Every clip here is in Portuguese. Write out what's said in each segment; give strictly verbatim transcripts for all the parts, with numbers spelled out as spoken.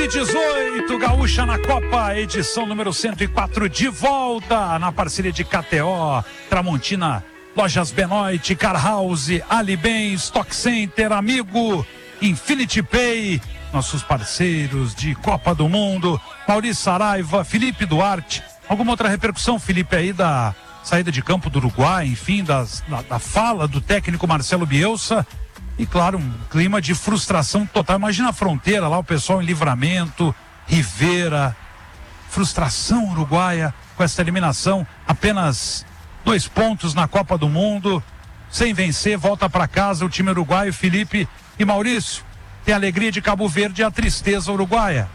e dezoito, Gaúcha na Copa, edição número cento e quatro, de volta na parceria de K T O, Tramontina, Lojas Benoit, Car House, Alibem, Stock Center, Amigo, Infinity Pay, nossos parceiros de Copa do Mundo, Maurício Saraiva, Felipe Duarte. Alguma outra repercussão, Felipe, aí da saída de campo do Uruguai, enfim, das, da, da fala do técnico Marcelo Bielsa? E claro, um clima de frustração total. Imagina a fronteira lá, o pessoal em Livramento, Rivera, frustração uruguaia com essa eliminação, apenas dois pontos na Copa do Mundo, sem vencer, volta para casa o time uruguaio. Felipe e Maurício, tem a alegria de Cabo Verde e a tristeza uruguaia.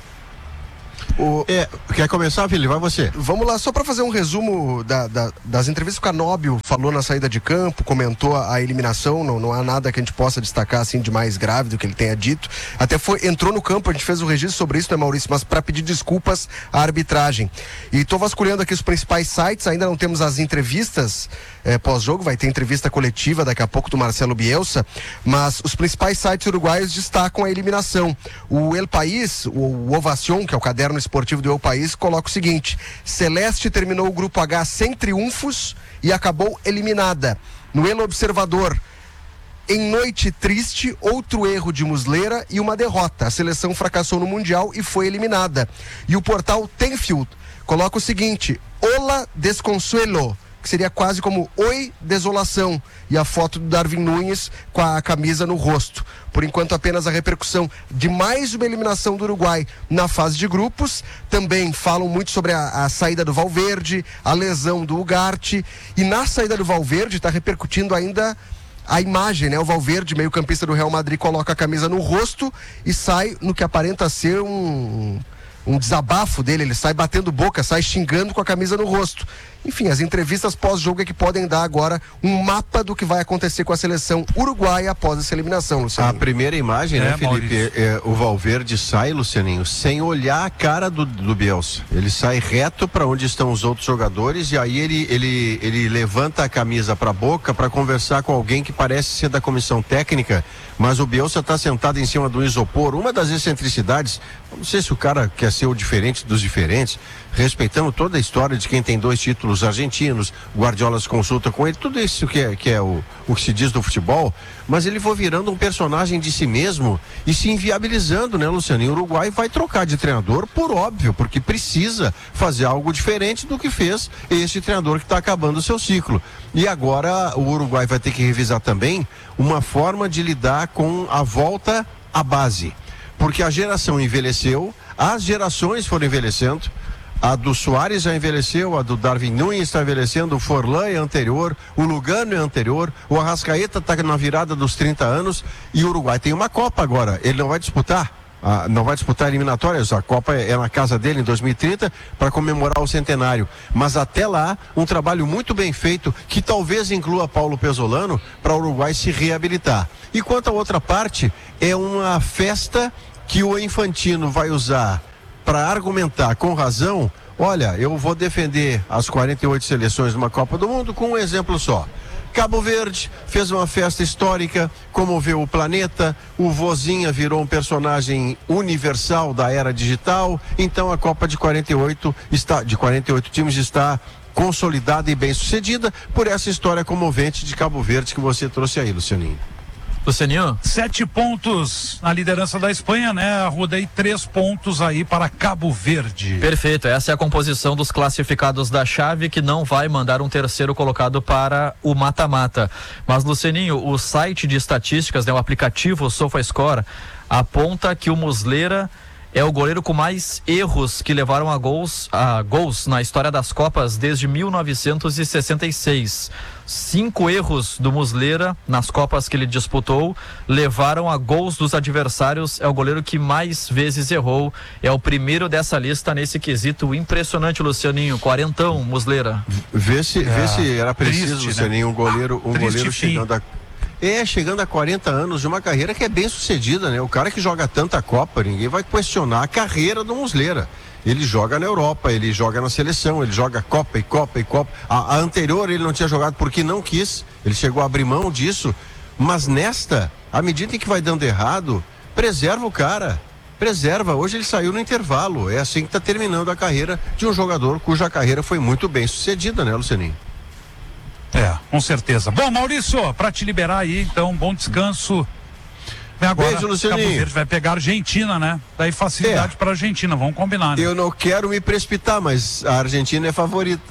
O... É, quer começar, Felipe? Vai você. Vamos lá, só para fazer um resumo da, da, das entrevistas que o Canóbio falou na saída de campo, comentou a, a eliminação, não, não há nada que a gente possa destacar assim de mais grave do que ele tenha dito. Até foi, entrou no campo, a gente fez o registro sobre isso, né, Maurício? Mas para pedir desculpas à arbitragem. E tô vasculhando aqui os principais sites, ainda não temos as entrevistas é, pós-jogo, vai ter entrevista coletiva daqui a pouco do Marcelo Bielsa, mas os principais sites uruguaios destacam a eliminação. O El País, o, o Ovación, que é o caderno esportivo do El País, coloca o seguinte: Celeste terminou o grupo H sem triunfos e acabou eliminada. No El Observador, em noite triste, outro erro de Muslera e uma derrota. A seleção fracassou no Mundial e foi eliminada. E o portal Tenfield coloca o seguinte: Hola Desconsuelo, que seria quase como Oi Desolação, e a foto do Darwin Nunes com a camisa no rosto. Por enquanto, apenas a repercussão de mais uma eliminação do Uruguai na fase de grupos. Também falam muito sobre a, a saída do Valverde, a lesão do Ugarte, e na saída do Valverde está repercutindo ainda a imagem, né? O Valverde, meio-campista do Real Madrid, coloca a camisa no rosto e sai no que aparenta ser um... um desabafo dele, ele sai batendo boca, sai xingando com a camisa no rosto. Enfim, as entrevistas pós-jogo é que podem dar agora um mapa do que vai acontecer com a seleção uruguaia após essa eliminação, Lucianinho. A primeira imagem, é, né, Felipe, é, é, o Valverde sai, Lucianinho, sem olhar a cara do, do Bielsa. Ele sai reto para onde estão os outros jogadores e aí ele, ele, ele levanta a camisa para a boca para conversar com alguém que parece ser da comissão técnica, mas o Bielsa está sentado em cima do isopor. Uma das excentricidades, não sei se o cara quer ser o diferente dos diferentes, respeitando toda a história de quem tem dois títulos argentinos, Guardiola se consulta com ele, tudo isso que é, que é o, o que se diz do futebol, mas ele foi virando um personagem de si mesmo e se inviabilizando, né, Luciano? E o Uruguai vai trocar de treinador, por óbvio, porque precisa fazer algo diferente do que fez este treinador que está acabando o seu ciclo. E agora o Uruguai vai ter que revisar também uma forma de lidar com a volta à base, porque a geração envelheceu, as gerações foram envelhecendo. A do Soares já envelheceu, a do Darwin Nunes está envelhecendo, o Forlan é anterior, o Lugano é anterior, o Arrascaeta está na virada dos trinta anos e o Uruguai tem uma Copa agora. Ele não vai disputar, ah, não vai disputar eliminatórias, a Copa é, é na casa dele em dois mil e trinta para comemorar o centenário. Mas até lá, um trabalho muito bem feito que talvez inclua Paulo Pesolano para o Uruguai se reabilitar. E quanto à outra parte, é uma festa que o Infantino vai usar para argumentar com razão. Olha, eu vou defender as quarenta e oito seleções de uma Copa do Mundo com um exemplo só. Cabo Verde fez uma festa histórica, comoveu o planeta, o Vozinha virou um personagem universal da era digital, então a Copa de quarenta e oito está, de quarenta e oito times está consolidada e bem sucedida por essa história comovente de Cabo Verde que você trouxe aí, Lucianinho. Lucianinho? Sete pontos na liderança da Espanha, né? Arruda aí três pontos aí para Cabo Verde. Perfeito, essa é a composição dos classificados da chave que não vai mandar um terceiro colocado para o mata-mata. Mas, Lucianinho, o site de estatísticas, né, o aplicativo SofaScore, aponta que o Muslera é o goleiro com mais erros que levaram a gols, a gols na história das Copas desde mil novecentos e sessenta e seis. Cinco erros do Muslera nas Copas que ele disputou levaram a gols dos adversários. É o goleiro que mais vezes errou. É o primeiro dessa lista nesse quesito impressionante, Lucianinho. Quarentão, Muslera. Vê se, é, vê se era preciso, triste, Lucianinho, né? um goleiro, um Triste goleiro fim. chegando a... É, chegando a quarenta anos de uma carreira que é bem sucedida, né? O cara que joga tanta Copa, ninguém vai questionar a carreira do Muslera. Ele joga na Europa, ele joga na seleção, ele joga Copa e Copa e Copa. A, a anterior ele não tinha jogado porque não quis, ele chegou a abrir mão disso. Mas nesta, à medida em que vai dando errado, preserva o cara. preserva. Hoje ele saiu no intervalo. É assim que está terminando a carreira de um jogador cuja carreira foi muito bem sucedida, né, Lucianinho? É, com certeza. Bom, Maurício, para te liberar aí, então, bom descanso. Vem agora, Beijo, Lucianinho. Cabo Verde vai pegar a Argentina, né? Daí facilidade é. para a Argentina, vamos combinar, né? Eu não quero me precipitar, mas a Argentina é favorita.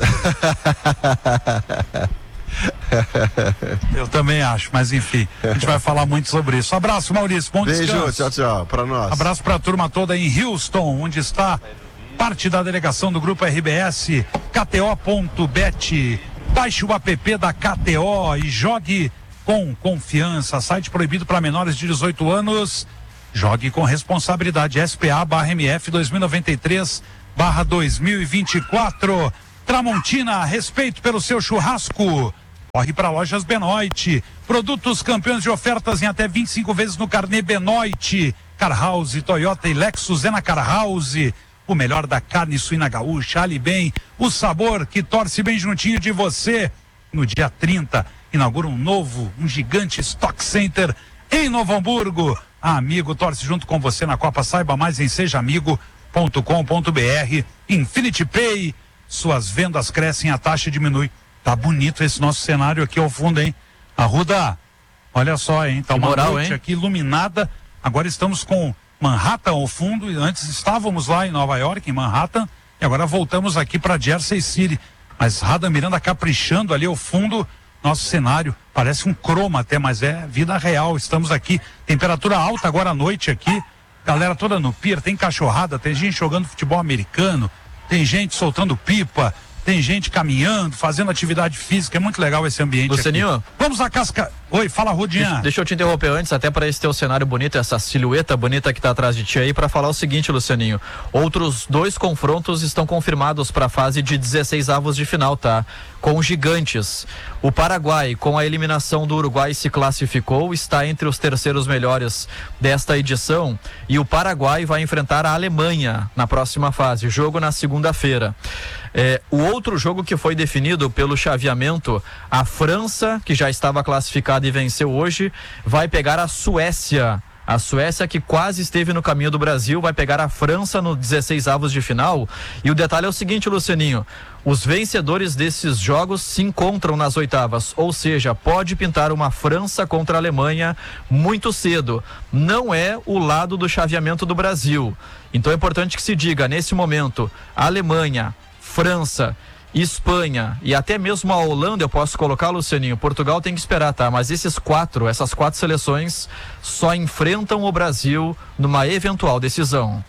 Eu também acho, mas enfim, a gente vai falar muito sobre isso. Abraço, Maurício, bom Beijo, descanso. tchau, tchau, pra nós. Abraço pra turma toda em Houston, onde está parte da delegação do Grupo R B S, K T O ponto bet. Baixe o app da K T O e jogue com confiança. Site proibido para menores de dezoito anos. Jogue com responsabilidade. S P A barra M F dois mil e noventa e três barra dois mil e vinte e quatro. Tramontina, respeito pelo seu churrasco. Corre para Lojas Benoit. Produtos campeões de ofertas em até vinte e cinco vezes no carnê Benoit. Car House, Toyota e Lexus é na Car House. O melhor da carne suína gaúcha, Ali Bem. O sabor que torce bem juntinho de você. No dia trinta, inaugura um novo, um gigante Stock Center em Novo Hamburgo. A Amigo torce junto com você na Copa. Saiba mais em seja amigo ponto com ponto br. Infinity Pay. Suas vendas crescem, a taxa diminui. Tá bonito esse nosso cenário aqui ao fundo, hein? Arruda, olha só, hein? Tá uma moral, noite hein? aqui iluminada. Agora estamos com Manhattan ao fundo. E antes estávamos lá em Nova York, em Manhattan. E agora voltamos aqui para Jersey City. Mas Rada Miranda caprichando ali ao fundo. Nosso cenário parece um croma até, mas é vida real. Estamos aqui, temperatura alta agora à noite aqui. Galera toda no pier, tem cachorrada, tem gente jogando futebol americano, tem gente soltando pipa, tem gente caminhando, fazendo atividade física. É muito legal esse ambiente. Lucianinho? Aqui. Vamos à casca. Oi, fala, Rudinha. Deixa, deixa eu te interromper antes, até para esse teu cenário bonito, essa silhueta bonita que tá atrás de ti aí, para falar o seguinte, Lucianinho. Outros dois confrontos estão confirmados para a fase de dezesseis avos de final, tá? Com gigantes. O Paraguai, com a eliminação do Uruguai, se classificou, está entre os terceiros melhores desta edição. E o Paraguai vai enfrentar a Alemanha na próxima fase. Jogo na segunda-feira. É, o outro jogo que foi definido pelo chaveamento, a França, que já estava classificada e venceu hoje, vai pegar a Suécia. A Suécia, que quase esteve no caminho do Brasil, vai pegar a França no dezesseis avos de final. E o detalhe é o seguinte, Lucianinho: os vencedores desses jogos se encontram nas oitavas, ou seja, pode pintar uma França contra a Alemanha muito cedo. Não é o lado do chaveamento do Brasil. Então é importante que se diga, nesse momento, a Alemanha, França, Espanha e até mesmo a Holanda eu posso colocar, Lucianinho. Portugal tem que esperar, tá? Mas esses quatro, essas quatro seleções só enfrentam o Brasil numa eventual decisão.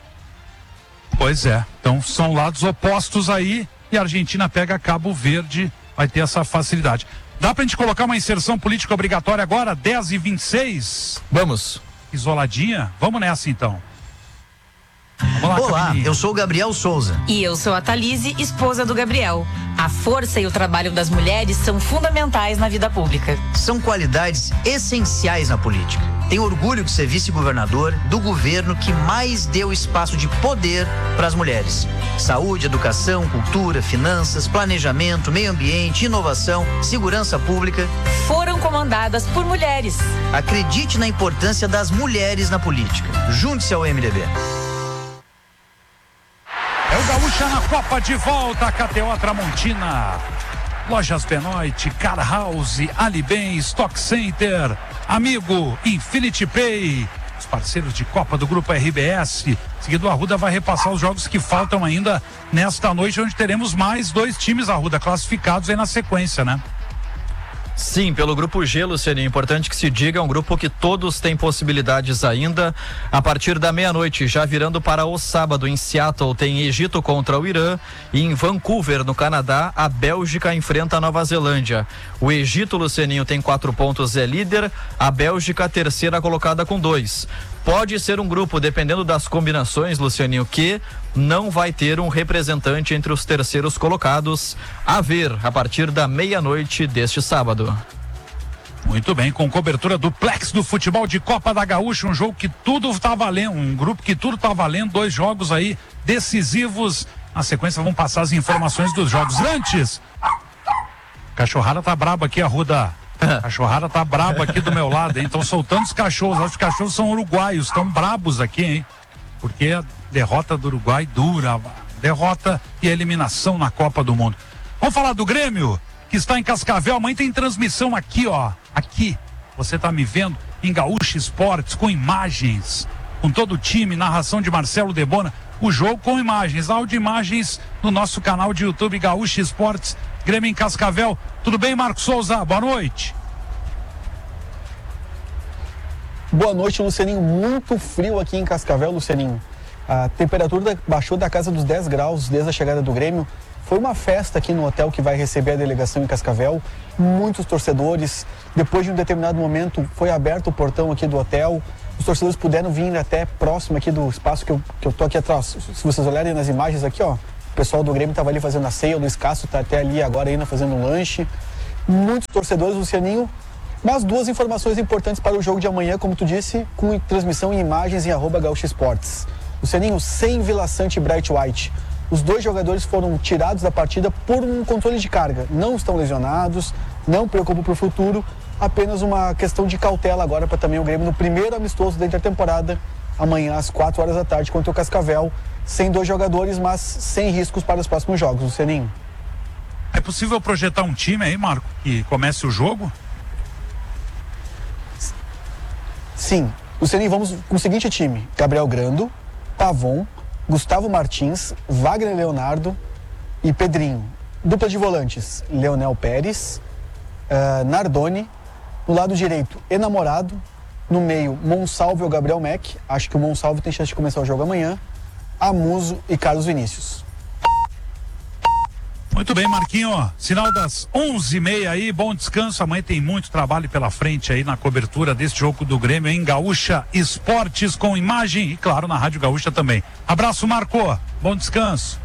Pois é, então são lados opostos aí e a Argentina pega Cabo Verde, vai ter essa facilidade. Dá pra gente colocar uma inserção política obrigatória agora, dez e vinte e seis? Vamos. Isoladinha? Vamos nessa então. Lá, Olá, Camilinha. eu sou o Gabriel Souza. E eu sou a Thalise, esposa do Gabriel. A força e o trabalho das mulheres são fundamentais na vida pública. São qualidades essenciais na política. Tenho orgulho de ser vice-governador do governo que mais deu espaço de poder para as mulheres. Saúde, educação, cultura, finanças, planejamento, meio ambiente, inovação, segurança pública. Foram comandadas por mulheres. Acredite na importância das mulheres na política. Junte-se ao M D B. É o Gaúcha na Copa de volta, K T O Tramontina. Lojas Benoit, Car House, Ali Bem, Stock Center, Amigo, Infinity Pay. Os parceiros de Copa do Grupo R B S. Seguido, a Arruda vai repassar os jogos que faltam ainda nesta noite, onde teremos mais dois times, Arruda, classificados aí na sequência, né? Sim, pelo grupo G, Luciano, é importante que se diga, é um grupo que todos têm possibilidades ainda. A partir da meia-noite, já virando para o sábado, em Seattle tem Egito contra o Irã e em Vancouver, no Canadá, a Bélgica enfrenta a Nova Zelândia. O Egito, Lucianinho, tem quatro pontos, é líder, a Bélgica terceira colocada com dois. Pode ser um grupo, dependendo das combinações, Lucianinho, que não vai ter um representante entre os terceiros colocados. A ver, a partir da meia-noite deste sábado. Muito bem, com cobertura do Plex do futebol de Copa da Gaúcha, um jogo que tudo tá valendo, um grupo que tudo tá valendo, dois jogos aí decisivos. Na sequência vamos passar as informações dos jogos. Antes, cachorrada tá braba aqui, Arruda. A cachorrada tá braba aqui do meu lado, hein? Estão soltando os cachorros. Os cachorros são uruguaios, estão brabos aqui, hein? porque a derrota do Uruguai dura, derrota e eliminação na Copa do Mundo. Vamos falar do Grêmio, que está em Cascavel. Amanhã tem transmissão aqui, ó, aqui, você tá me vendo, em Gaúcha Esportes, com imagens, com todo o time, narração de Marcelo Debona, o jogo com imagens, áudio e imagens no nosso canal de YouTube Gaúcha Esportes, Grêmio em Cascavel. Tudo bem, Marcos Souza? Boa noite. Boa noite, Lucianinho. Muito frio aqui em Cascavel, Lucianinho. A temperatura baixou da casa dos dez graus desde a chegada do Grêmio. Foi uma festa aqui no hotel que vai receber a delegação em Cascavel. Muitos torcedores. Depois de um determinado momento, foi aberto o portão aqui do hotel. Os torcedores puderam vir até próximo aqui do espaço que eu, que eu tô aqui atrás. Se vocês olharem nas imagens aqui, ó, o pessoal do Grêmio estava ali fazendo a ceia, o Luiz Castro está até ali agora ainda fazendo um lanche. Muitos torcedores, Lucianinho. Mas duas informações importantes para o jogo de amanhã, como tu disse, com transmissão em imagens em arroba Gaúcha Esportes. Lucianinho, sem Vila Sante e Bright White. Os dois jogadores foram tirados da partida por um controle de carga. Não estão lesionados, não preocupam para o futuro, apenas uma questão de cautela agora para também o Grêmio no primeiro amistoso da intertemporada, amanhã às quatro horas da tarde contra o Cascavel, sem dois jogadores, mas sem riscos para os próximos jogos, Lucianinho. É possível projetar um time aí, Marco, que comece o jogo? Sim, Lucianinho, vamos com o seguinte time: Gabriel Grando, Pavon, Gustavo Martins, Wagner Leonardo e Pedrinho. Dupla de volantes: Leonel Pérez, uh, Nardoni. No lado direito, Enamorado. No meio, Monsalve ou Gabriel Mack. Acho que o Monsalve tem chance de começar o jogo amanhã. Amuso e Carlos Vinícius. Muito bem, Marquinho, sinal das onze e meia aí, bom descanso, amanhã tem muito trabalho pela frente aí na cobertura deste jogo do Grêmio em Gaúcha Esportes, com imagem e claro na Rádio Gaúcha também. Abraço, Marco, bom descanso.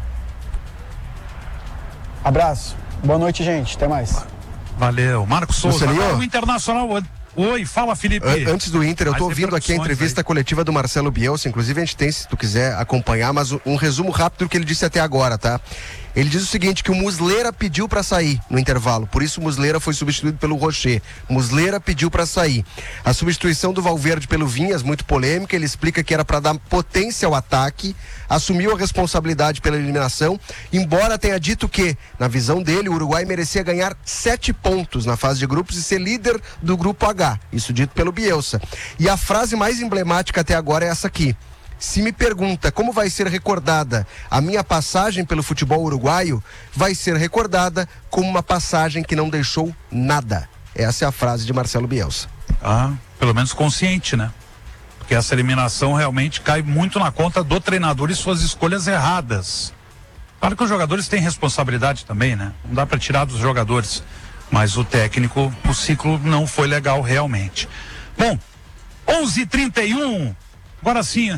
Abraço, boa noite, gente, até mais. Valeu, Marcos Souza, o Internacional. Oi, fala, Felipe. Antes do Inter, eu tô ouvindo aqui a entrevista aí. coletiva do Marcelo Bielsa, inclusive a gente tem, se tu quiser acompanhar, mas um resumo rápido do que ele disse até agora, tá? Ele diz o seguinte, que o Muslera pediu para sair no intervalo, por isso o Muslera foi substituído pelo Rocher. Muslera pediu para sair. A substituição do Valverde pelo Vinhas, muito polêmica, ele explica que era para dar potência ao ataque, assumiu a responsabilidade pela eliminação, embora tenha dito que, na visão dele, o Uruguai merecia ganhar sete pontos na fase de grupos e ser líder do grupo H, isso dito pelo Bielsa. E a frase mais emblemática até agora é essa aqui: se me pergunta como vai ser recordada a minha passagem pelo futebol uruguaio, vai ser recordada como uma passagem que não deixou nada. Essa é a frase de Marcelo Bielsa. Ah, pelo menos consciente, né? Porque essa eliminação realmente cai muito na conta do treinador e suas escolhas erradas. Claro que os jogadores têm responsabilidade também, né? Não dá para tirar dos jogadores, mas o técnico, o ciclo não foi legal realmente. Bom, onze e trinta e um, agora sim,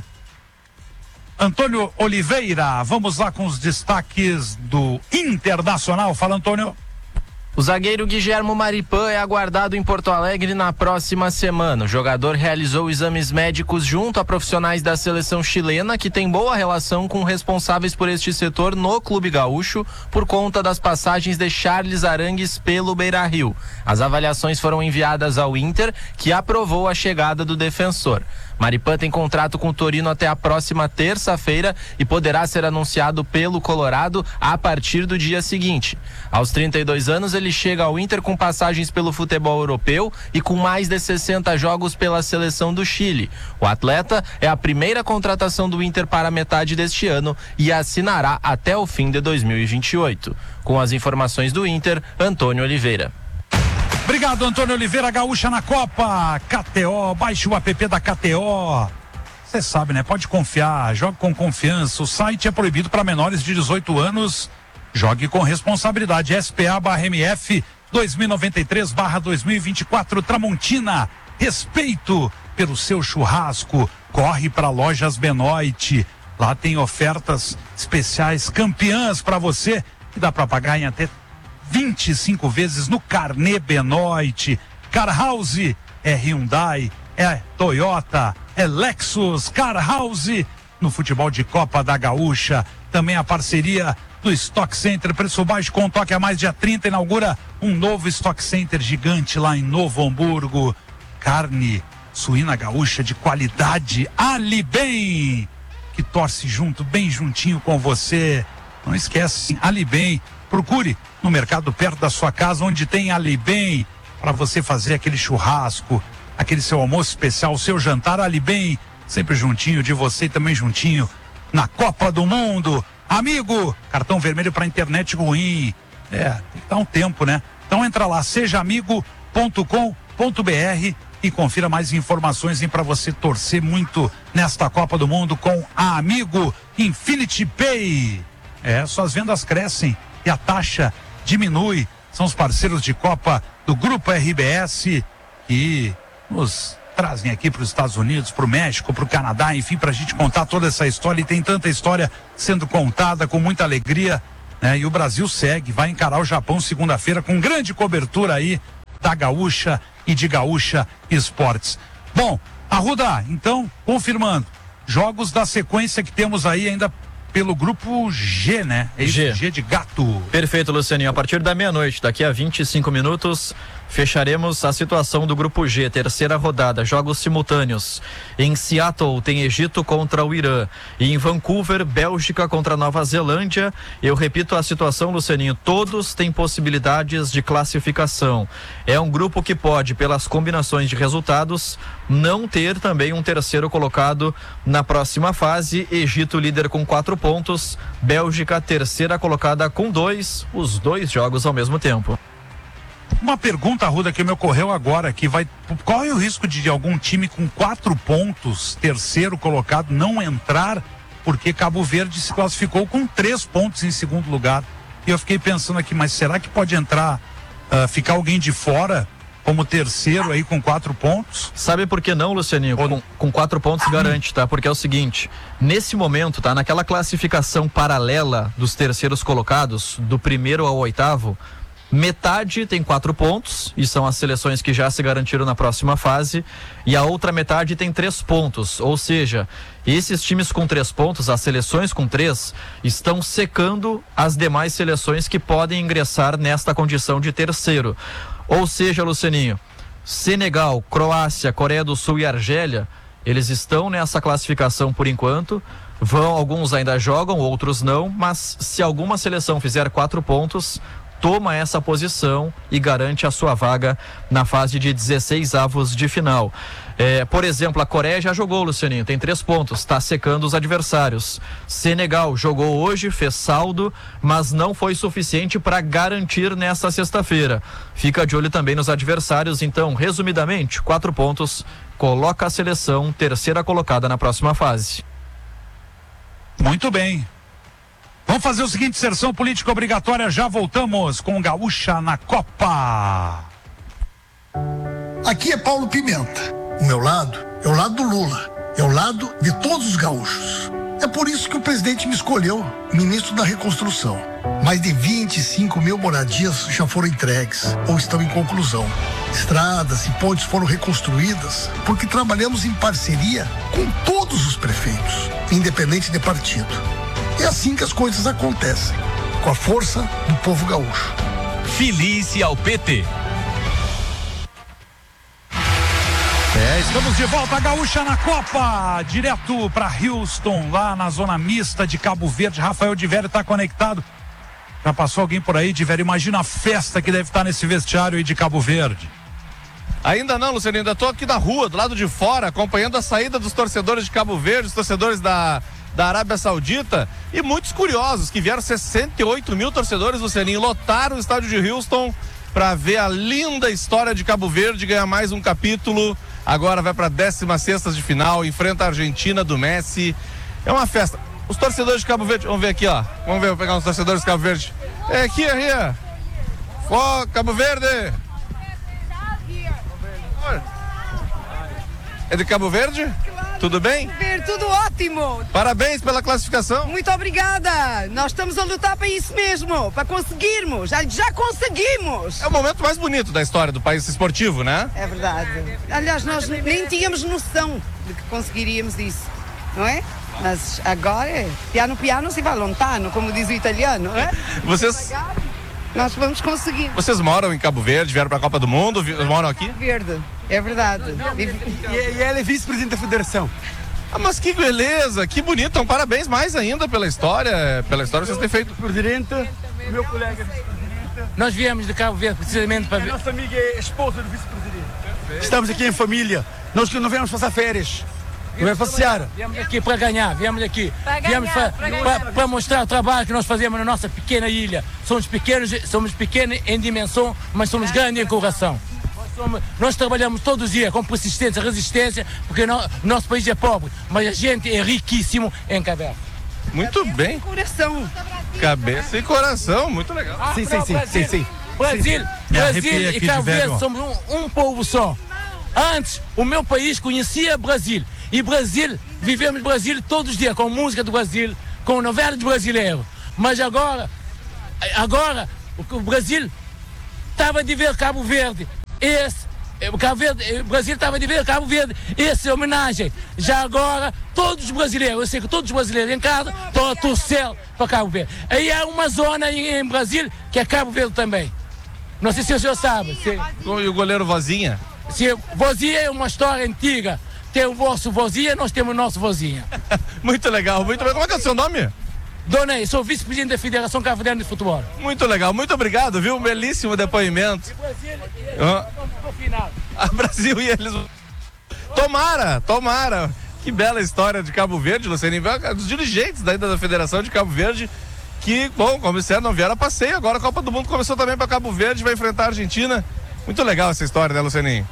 Antônio Oliveira, vamos lá com os destaques do Internacional. Fala, Antônio. O zagueiro Guilhermo Maripã é aguardado em Porto Alegre na próxima semana. O jogador realizou exames médicos junto a profissionais da seleção chilena, que tem boa relação com responsáveis por este setor no Clube Gaúcho, por conta das passagens de Charles Arangues pelo Beira-Rio. As avaliações foram enviadas ao Inter, que aprovou a chegada do defensor. Maripã tem contrato com o Torino até a próxima terça-feira e poderá ser anunciado pelo Colorado a partir do dia seguinte. Aos trinta e dois anos, ele chega ao Inter com passagens pelo futebol europeu e com mais de sessenta jogos pela seleção do Chile. O atleta é a primeira contratação do Inter para a metade deste ano e assinará até o fim de dois mil e vinte e oito. Com as informações do Inter, Antônio Oliveira. Obrigado, Antônio Oliveira. Gaúcha na Copa, K T O, baixe o app da K T O. Você sabe, né? Pode confiar, jogue com confiança. O site é proibido para menores de dezoito anos. Jogue com responsabilidade. S P A barra M F dois mil e noventa e três barra dois mil e vinte e quatro Tramontina. Respeito pelo seu churrasco. Corre para Lojas Benoit. Lá tem ofertas especiais campeãs para você, que dá para pagar em até vinte e cinco vezes no Carnê Benoit. Car House é Hyundai, é Toyota, é Lexus. Car House no futebol de Copa da Gaúcha. Também a parceria do Stock Center, preço baixo com toque a mais, dia trinta inaugura um novo Stock Center gigante lá em Novo Hamburgo. Carne suína gaúcha de qualidade, Ali Bem. que torce junto, bem juntinho com você. Não esquece, Alibem, procure no mercado perto da sua casa, onde tem Alibem, para você fazer aquele churrasco, aquele seu almoço especial, o seu jantar. Alibem, sempre juntinho de você e também juntinho na Copa do Mundo. Amigo, cartão vermelho para internet ruim. É, tem que dar um tempo, né? Então entra lá, seja amigo ponto com ponto br e confira mais informações para você torcer muito nesta Copa do Mundo com a Amigo Infinity Pay. É, suas vendas crescem e a taxa diminui. São os parceiros de Copa do Grupo R B S que nos trazem aqui para os Estados Unidos, para o México, para o Canadá, enfim, para a gente contar toda essa história. E tem tanta história sendo contada com muita alegria, né? E o Brasil segue, vai encarar o Japão segunda-feira com grande cobertura aí da Gaúcha e de Gaúcha Esportes. Bom, Arruda, então, confirmando, jogos da sequência que temos aí ainda pelo grupo G, né? É isso, G. G de gato. Perfeito, Lucianinho. A partir da meia-noite, daqui a vinte e cinco minutos, fecharemos a situação do grupo G, terceira rodada, jogos simultâneos. Em Seattle tem Egito contra o Irã. E em Vancouver, Bélgica contra Nova Zelândia. Eu repito a situação, Lucianinho, todos têm possibilidades de classificação. É um grupo que pode, pelas combinações de resultados, não ter também um terceiro colocado na próxima fase. Egito líder com quatro pontos, Bélgica terceira colocada com dois, os dois jogos ao mesmo tempo. Uma pergunta, Arruda, que me ocorreu agora, que vai, qual é o risco de algum time com quatro pontos, terceiro colocado, não entrar, porque Cabo Verde se classificou com três pontos em segundo lugar? E eu fiquei pensando aqui, mas será que pode entrar, uh, ficar alguém de fora como terceiro aí com quatro pontos? Sabe por que não, Lucianinho? Com, com quatro pontos garante, tá? Porque é o seguinte, nesse momento, tá? Naquela classificação paralela dos terceiros colocados, do primeiro ao oitavo, metade tem quatro pontos, e são as seleções que já se garantiram na próxima fase, e a outra metade tem três pontos, ou seja, esses times com três pontos, as seleções com três, estão secando as demais seleções que podem ingressar nesta condição de terceiro. Ou seja, Lucianinho, Senegal, Croácia, Coreia do Sul e Argélia, eles estão nessa classificação por enquanto. Vão, alguns ainda jogam, outros não, mas se alguma seleção fizer quatro pontos, toma essa posição e garante a sua vaga na fase de dezesseis avos de final. É, por exemplo, a Coreia já jogou, Lucianinho, tem três pontos, está secando os adversários. Senegal jogou hoje, fez saldo, mas não foi suficiente para garantir nesta sexta-feira. Fica de olho também nos adversários, então, resumidamente, quatro pontos, coloca a seleção terceira colocada na próxima fase. Muito bem. Vamos fazer o seguinte, inserção política obrigatória, já voltamos com Gaúcha na Copa. Aqui é Paulo Pimenta. O meu lado é o lado do Lula, é o lado de todos os gaúchos. É por isso que o presidente me escolheu ministro da Reconstrução. Mais de vinte e cinco mil moradias já foram entregues ou estão em conclusão. Estradas e pontes foram reconstruídas porque trabalhamos em parceria com todos os prefeitos, independente de partido. É assim que as coisas acontecem, com a força do povo gaúcho. Felice ao P T. É, estamos de volta, a Gaúcha na Copa, direto para Houston, lá na zona mista de Cabo Verde. Rafael de Vério está conectado. Já passou alguém por aí, de Vério? Imagina a festa que deve estar nesse vestiário aí de Cabo Verde. Ainda não, Luciano, ainda estou aqui na rua, do lado de fora, acompanhando a saída dos torcedores de Cabo Verde, os torcedores da, da Arábia Saudita, e muitos curiosos, que vieram sessenta e oito mil torcedores, Lucianinho, lotaram o estádio de Houston para ver a linda história de Cabo Verde ganhar mais um capítulo. Agora vai para a décima sexta de final, enfrenta a Argentina do Messi. É uma festa. Os torcedores de Cabo Verde, vamos ver aqui, ó. Vamos ver, vou pegar os torcedores de Cabo Verde. É aqui, aqui. Ó, Cabo Verde. É de Cabo Verde? Claro, tudo bem? Cabo Verde, tudo ótimo. Parabéns pela classificação. Muito obrigada. Nós estamos a lutar para isso mesmo, para conseguirmos. Já, já conseguimos. É o momento mais bonito da história do país esportivo, né? É verdade. Aliás, nós nem tínhamos noção de que conseguiríamos isso, não é? Mas agora, piano piano si va lontano, como diz o italiano, não é? Vocês... Nós vamos conseguir. Vocês moram em Cabo Verde, vieram para a Copa do Mundo, moram aqui? Verde, é verdade. E, e ela é vice-presidente da federação. Ah, mas que beleza, que bonito. Então, parabéns mais ainda pela história, pela história que vocês têm feito. Presidente, meu colega vice-presidente. Nós viemos de Cabo Verde precisamente para ver. A nossa amiga é a esposa do vice-presidente. Estamos aqui em família. Nós que não viemos passar férias. Não é passear. Viemos aqui para ganhar, viemos aqui. Para viemos ganhar, para, para, para, para mostrar o trabalho que nós fazemos na nossa pequena ilha. Somos pequenos, somos pequenos em dimensão, mas somos grandes em coração. Nós, somos, nós trabalhamos todos os dias com persistência, resistência, porque no, nosso país é pobre, mas a gente é riquíssimo em Cabo Verde. Muito Cabeça bem. E coração. Cabeça e coração, muito legal. Ah, sim, sim, sim, Brasil, sim, sim. Brasil, Me Brasil arrepiei e aqui Cabo de velho, Verde ó. somos um, um povo só. Antes, o meu país conhecia Brasil. E Brasil, vivemos Brasil todos os dias, com música do Brasil, com novela do brasileiro. Mas agora, agora, o Brasil estava de ver Cabo Verde. Esse, o, Cabo Verde, o Brasil estava de ver Cabo Verde. Essa é homenagem. Já agora, todos os brasileiros, eu sei que todos os brasileiros em casa estão a torcer para Cabo Verde. Aí há uma zona em, em Brasil que é Cabo Verde também. Não sei se o senhor sabe. Se, E o goleiro Vozinha? se Vozinha é uma história antiga. Tem o vosso Vozinha, nós temos o nosso Vozinha. Muito legal, muito bem. Como é que é o seu nome? Dona, sou vice-presidente da Federação Cabo-Verdiana de Futebol. Muito legal, muito obrigado, viu? Um belíssimo depoimento. Ah. Ah, Brasil e eles. Tomara, tomara. Que bela história de Cabo Verde, Lucianinho. Dos dirigentes daí da Federação de Cabo Verde, que, bom, como disseram, não vieram a passeio. Agora a Copa do Mundo começou também para Cabo Verde, vai enfrentar a Argentina. Muito legal essa história, né, Lucianinho?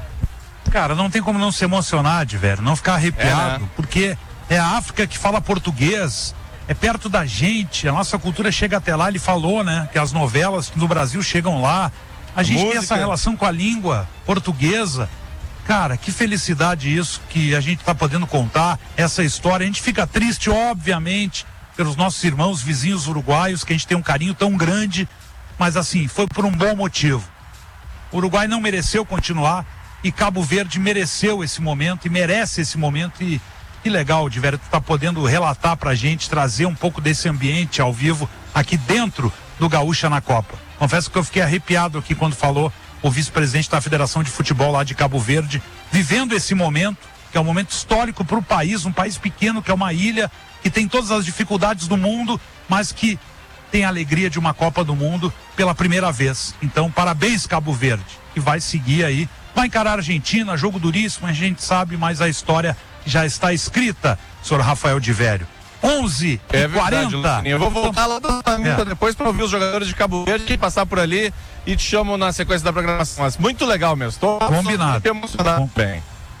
Cara, não tem como não se emocionar, de velho, não ficar arrepiado, é, né? Porque é a África que fala português, é perto da gente, a nossa cultura chega até lá. Ele falou, né, que as novelas do Brasil chegam lá, a gente Música. tem essa relação com a língua portuguesa. Cara, que felicidade isso, que a gente tá podendo contar essa história. A gente fica triste, obviamente, pelos nossos irmãos vizinhos uruguaios, que a gente tem um carinho tão grande, mas assim, foi por um bom motivo. O Uruguai não mereceu continuar, e Cabo Verde mereceu esse momento e merece esse momento. E que legal, de velho, tu tá podendo relatar pra gente, trazer um pouco desse ambiente ao vivo aqui dentro do Gaúcha na Copa. Confesso que eu fiquei arrepiado aqui quando falou o vice-presidente da Federação de Futebol lá de Cabo Verde, vivendo esse momento, que é um momento histórico para o país, um país pequeno, que é uma ilha, que tem todas as dificuldades do mundo, mas que tem a alegria de uma Copa do Mundo pela primeira vez. Então, parabéns, Cabo Verde, que vai seguir aí. Vai encarar a Argentina, jogo duríssimo, a gente sabe, mas a história já está escrita, senhor Rafael de Velho. onze e quarenta. Eu vou voltar lá da é. depois para ouvir os jogadores de Cabo Verde, passar por ali e te chamo na sequência da programação. Mas muito legal mesmo. Tô combinado. Emocionado. Bem.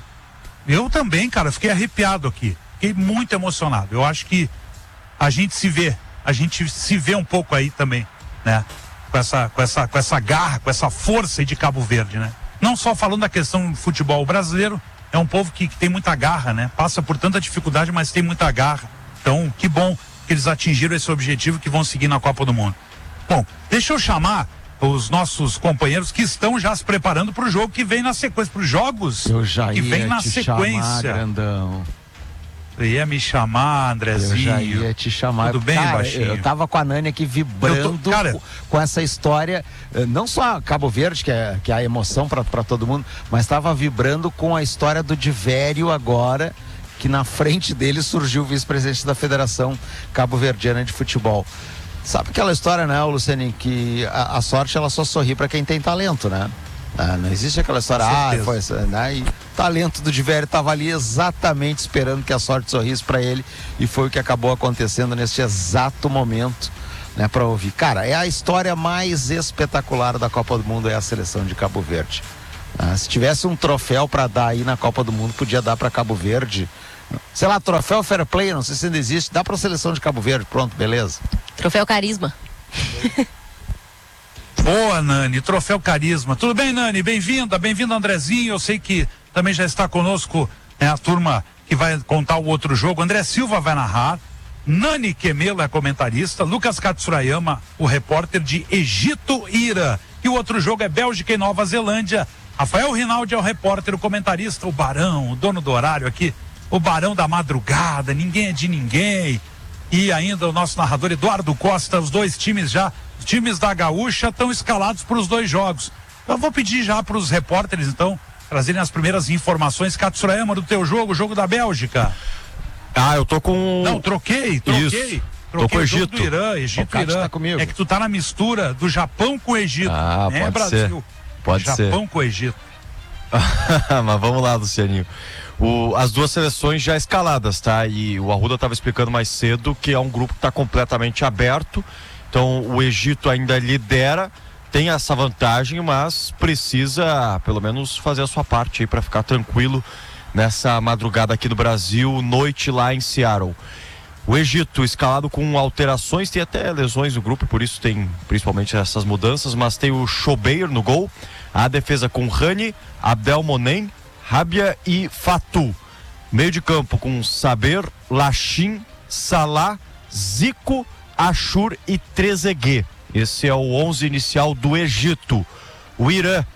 Eu também, cara, fiquei arrepiado aqui. Fiquei muito emocionado. Eu acho que a gente se vê, a gente se vê um pouco aí também, né? Com essa, com essa, com essa garra, com essa força aí de Cabo Verde, né? Não só falando da questão do futebol brasileiro, é um povo que, que tem muita garra, né? Passa por tanta dificuldade, mas tem muita garra. Então, que bom que eles atingiram esse objetivo, que vão seguir na Copa do Mundo. Bom, deixa eu chamar os nossos companheiros que estão já se preparando para o jogo que vem na sequência, para os jogos eu já que vem ia na te sequência. Chamar, grandão. Você ia me chamar, Andrezinho. Eu já ia te chamar. Tudo bem, cara, baixinho? Eu tava com a Nani aqui vibrando tô, cara, com essa história, não só Cabo Verde, que é, que é a emoção para todo mundo, mas tava vibrando com a história do Divério agora, que na frente dele surgiu o vice-presidente da Federação Cabo-Verdiana de Futebol. Sabe aquela história, né, Lucianinho, que a, a sorte ela só sorri para quem tem talento, né? Ah, não existe aquela história, ah, foi isso, né? E o talento do Divério estava ali exatamente esperando que a sorte sorrisse para ele, e foi o que acabou acontecendo neste exato momento, né, para ouvir. Cara, é a história mais espetacular da Copa do Mundo, é a seleção de Cabo Verde. Ah, se tivesse um troféu para dar aí na Copa do Mundo, podia dar para Cabo Verde. Sei lá, troféu Fair Play, não sei se ainda existe, dá para a seleção de Cabo Verde, pronto, beleza. Troféu Carisma. Boa, Nani, troféu Carisma. Tudo bem, Nani? Bem-vinda, bem-vindo, Andrezinho. Eu sei que também já está conosco, né, a turma que vai contar o outro jogo. André Silva vai narrar, Nani Quemelo é comentarista, Lucas Katsurayama, o repórter de Egito e Irã. E o outro jogo é Bélgica e Nova Zelândia. Rafael Rinaldi é o repórter, o comentarista, o Barão, o dono do horário aqui, o Barão da madrugada, ninguém é de ninguém. E ainda o nosso narrador Eduardo Costa. Os dois times já, os times da Gaúcha estão escalados para os dois jogos. Eu vou pedir já para os repórteres, então, trazerem as primeiras informações. Katsurayama, do teu jogo, jogo da Bélgica. Ah, eu tô com... Não, troquei, troquei. Isso. Troquei tô com o Egito. Do Irã, Egito, Irã. Tá comigo. É que tu tá na mistura do Japão com o Egito. Ah, né, pode Brasil? ser. Pode Japão ser. Japão com o Egito. Mas vamos lá, Lucianinho. O, as duas seleções já escaladas, tá? E o Arruda estava explicando mais cedo que é um grupo que está completamente aberto. Então o Egito ainda lidera, tem essa vantagem, mas precisa pelo menos fazer a sua parte aí para ficar tranquilo nessa madrugada aqui do Brasil, noite lá em Seattle. O Egito escalado com alterações, tem até lesões no grupo, por isso tem principalmente essas mudanças, mas tem o Chobeir no gol, a defesa com Rani, Abdelmonem, Rabia e Fatou. Meio de campo com Saber, Lachim, Salah, Zico, Ashur e Trezeguet. Esse é o onze inicial do Egito. O Irã